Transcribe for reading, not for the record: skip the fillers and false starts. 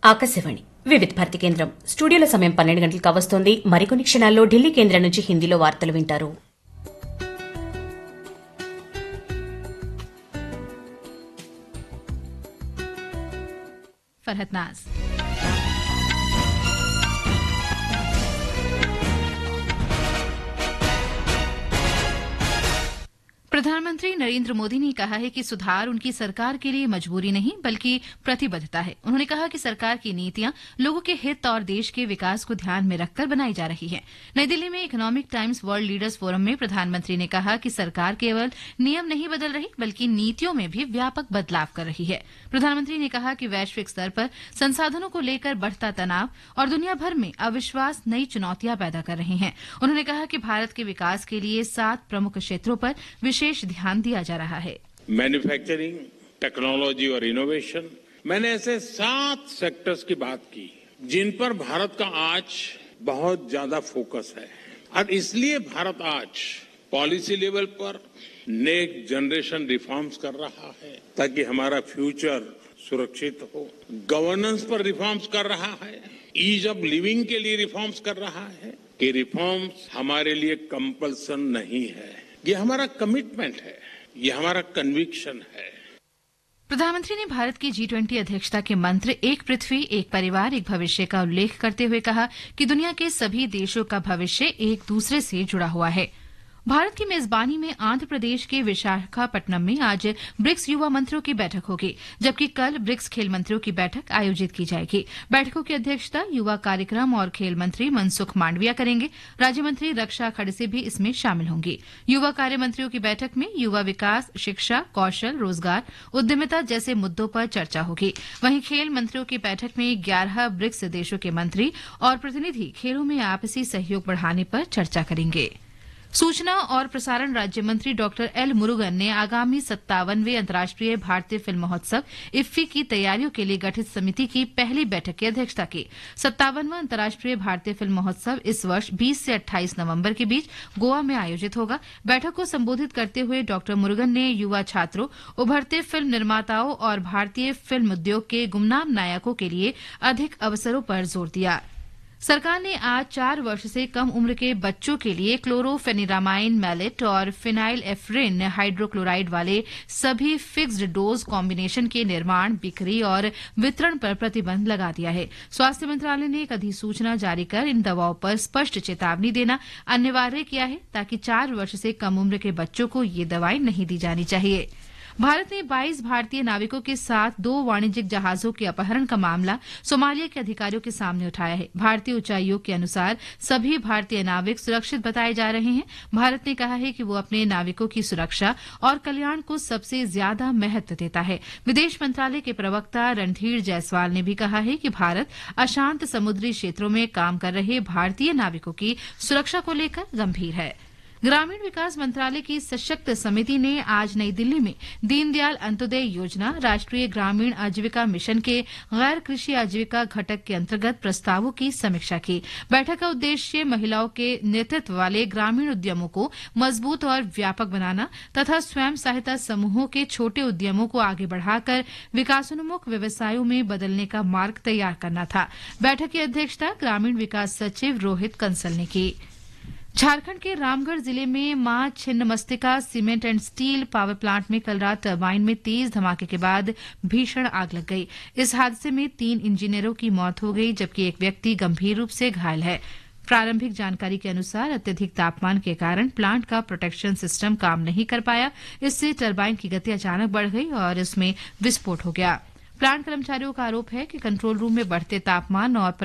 ఆకాశవాణి వివిధ భారతి కేంద్రం స్టూడియోల సమయం 12 గంటలకు కావస్తోంది. మరికొన్ని క్షణాల్లో ఢిల్లీ కేంద్రం నుంచి హిందీలో వార్తలు వింటారు. फरहत नाज। प्रधानमंत्री नरेंद्र मोदी ने कहा है कि सुधार उनकी सरकार के लिए मजबूरी नहीं बल्कि प्रतिबद्धता है। उन्होंने कहा कि सरकार की नीतियां लोगों के हित और देश के विकास को ध्यान में रखकर बनाई जा रही हैं। नई दिल्ली में economic times world leaders forum में प्रधानमंत्री ने कहा कि सरकार केवल नियम नहीं बदल रही बल्कि नीतियों में भी व्यापक बदलाव कर रही है। प्रधानमंत्री ने कहा कि वैश्विक स्तर पर संसाधनों को लेकर बढ़ता तनाव और दुनिया भर में अविश्वास नई चुनौतियां पैदा कर रही हैं। उन्होंने कहा कि भारत के विकास के लिए 7 प्रमुख क्षेत्रों पर विशेष ध्यान दिया जा रहा है। मैन्युफैक्चरिंग, टेक्नोलॉजी और इनोवेशन, मैंने ऐसे 7 सेक्टर्स की बात की जिन पर भारत का आज बहुत ज्यादा फोकस है और इसलिए भारत आज पॉलिसी लेवल पर नेक्स्ट जनरेशन रिफॉर्म्स कर रहा है ताकि हमारा फ्यूचर सुरक्षित हो। गवर्नेंस पर रिफॉर्म्स कर रहा है, ईज ऑफ लिविंग के लिए रिफॉर्म्स कर रहा है कि रिफॉर्म्स हमारे लिए कंपल्सन नहीं है, ये हमारा कमिटमेंट है, ये हमारा कन्विक्शन है। प्रधानमंत्री ने भारत की G20 अध्यक्षता के मंत्र एक पृथ्वी एक परिवार एक भविष्य का उल्लेख करते हुए कहा कि दुनिया के सभी देशों का भविष्य एक दूसरे से जुड़ा हुआ है। भारत की मेजबानी में आंध्र प्रदेश के विशाखापट्टनम में आज ब्रिक्स युवा मंत्रियों की बैठक होगी, जबकि कल ब्रिक्स खेल मंत्रियों की बैठक आयोजित की जाएगी। बैठकों की अध्यक्षता युवा कार्यक्रम और खेल मंत्री मनसुख मांडविया करेंगे। राज्य मंत्री रक्षा खड़से भी इसमें शामिल होंगी। युवा कार्य मंत्रियों की बैठक में युवा विकास, शिक्षा, कौशल, रोजगार, उद्यमिता जैसे मुद्दों पर चर्चा होगी। वहीं खेल मंत्रियों की बैठक में 11 ब्रिक्स देशों के मंत्री और प्रतिनिधि खेलों में आपसी सहयोग बढ़ाने पर चर्चा करेंगे। सूचना और प्रसारण राज्य मंत्री डॉक्टर एल मुरुगन ने आगामी 57वें अंतर्राष्ट्रीय भारतीय फिल्म महोत्सव इफ्फी की तैयारियों के लिए गठित समिति की पहली बैठक की अध्यक्षता की। 57वां अंतर्राष्ट्रीय भारतीय फिल्म महोत्सव इस वर्ष 20 से 28 नवंबर के बीच गोवा में आयोजित होगा। बैठक को संबोधित करते हुए डॉक्टर मुरुगन ने युवा छात्रों, उभरते फिल्म निर्माताओं और भारतीय फिल्म उद्योग के गुमनाम नायकों के लिए अधिक अवसरों पर जोर दिया। सरकार ने आज 4 वर्ष से कम उम्र के बच्चों के लिए क्लोरोफेनिरामाइन मैलेट और फिनाइल एफ्रिन हाइड्रोक्लोराइड वाले सभी फिक्स्ड डोज कॉम्बिनेशन के निर्माण, बिक्री और वितरण पर प्रतिबंध लगा दिया है। स्वास्थ्य मंत्रालय ने एक अधिसूचना जारी कर इन दवाओं पर स्पष्ट चेतावनी देना अनिवार्य किया है ताकि 4 वर्ष से कम उम्र के बच्चों को ये दवाएं नहीं दी जानी चाहिए। भारत ने 22 भारतीय नाविकों के साथ 2 वाणिज्यिक जहाजों के अपहरण का मामला सोमालिया के अधिकारियों के सामने उठाया है। भारतीय उच्चायोग के अनुसार सभी भारतीय नाविक सुरक्षित बताए जा रहे हैं। भारत ने कहा है कि वो अपने नाविकों की सुरक्षा और कल्याण को सबसे ज्यादा महत्व देता है। विदेश मंत्रालय के प्रवक्ता रणधीर जायसवाल ने भी कहा है कि भारत अशांत समुद्री क्षेत्रों में काम कर रहे भारतीय नाविकों की सुरक्षा को लेकर गंभीर है। ग्रामीण विकास मंत्रालय की सशक्त समिति ने आज नई दिल्ली में दीनदयाल अंत्योदय योजना, राष्ट्रीय ग्रामीण आजीविका मिशन के गैर कृषि आजीविका घटक के अंतर्गत प्रस्तावों की समीक्षा की। बैठक का उद्देश्य महिलाओं के नेतृत्व वाले ग्रामीण उद्यमों को मजबूत और व्यापक बनाना तथा स्वयं सहायता समूहों के छोटे उद्यमों को आगे बढ़ाकर विकासोन्मुख व्यवसायों में बदलने का मार्ग तैयार करना था। बैठक की अध्यक्षता ग्रामीण विकास सचिव रोहित कंसल ने की। झारखंड के रामगढ़ जिले में मां Chhinnamastika cement and steel power plant में कल रात टरबाइन में तेज धमाके के बाद भीषण आग लग गई। इस हादसे में 3 इंजीनियरों की मौत हो गई जबकि एक व्यक्ति गंभीर रूप से घायल है। प्रारंभिक जानकारी के अनुसार अत्यधिक तापमान के कारण प्लांट का प्रोटेक्शन सिस्टम काम नहीं कर पाया। इससे टरबाइन की गति अचानक बढ़ गई और इसमें विस्फोट हो गया। प्लांट कर्मचारियों का आरोप है कि कंट्रोल रूम में बढ़ते तापमान और